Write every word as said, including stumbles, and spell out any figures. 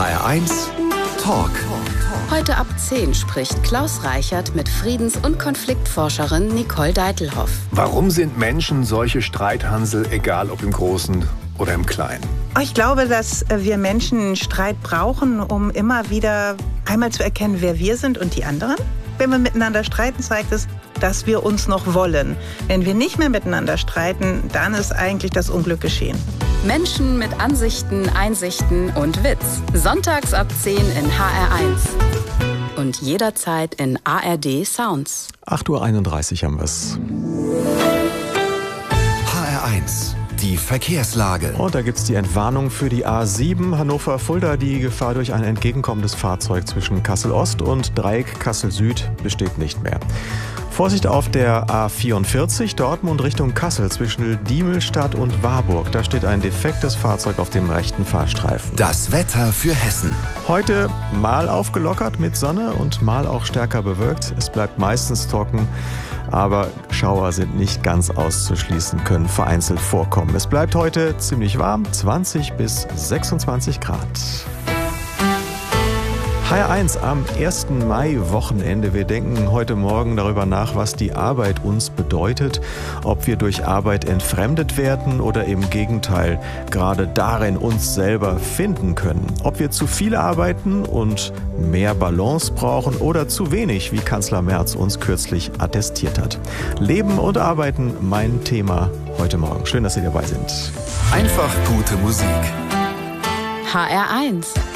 H R eins Talk. Heute ab zehn spricht Klaus Reichert mit Friedens- und Konfliktforscherin Nicole Deitelhoff. Warum sind Menschen solche Streithansel, egal ob im Großen oder im Kleinen? Ich glaube, dass wir Menschen Streit brauchen, um immer wieder einmal zu erkennen, wer wir sind und die anderen. Wenn wir miteinander streiten, zeigt es, dass wir uns noch wollen. Wenn wir nicht mehr miteinander streiten, dann ist eigentlich das Unglück geschehen. Menschen mit Ansichten, Einsichten und Witz. Sonntags ab zehn in H R eins. Und jederzeit in A R D Sounds. acht Uhr einunddreißig haben wir's. H R eins. Die Verkehrslage. Und da gibt's die Entwarnung für die A sieben Hannover-Fulda. Die Gefahr durch ein entgegenkommendes Fahrzeug zwischen Kassel-Ost und Dreieck Kassel-Süd besteht nicht mehr. Vorsicht auf der A vierundvierzig, Dortmund Richtung Kassel zwischen Diemelstadt und Warburg. Da steht ein defektes Fahrzeug auf dem rechten Fahrstreifen. Das Wetter für Hessen. Heute mal aufgelockert mit Sonne und mal auch stärker bewölkt. Es bleibt meistens trocken, aber Schauer sind nicht ganz auszuschließen, können vereinzelt vorkommen. Es bleibt heute ziemlich warm, zwanzig bis sechsundzwanzig Grad. H R eins am ersten Mai-Wochenende. Wir denken heute Morgen darüber nach, was die Arbeit uns bedeutet, ob wir durch Arbeit entfremdet werden oder im Gegenteil gerade darin uns selber finden können. Ob wir zu viel arbeiten und mehr Balance brauchen oder zu wenig, wie Kanzler Merz uns kürzlich attestiert hat. Leben und Arbeiten, mein Thema heute Morgen. Schön, dass Sie dabei sind. Einfach gute Musik. H R eins.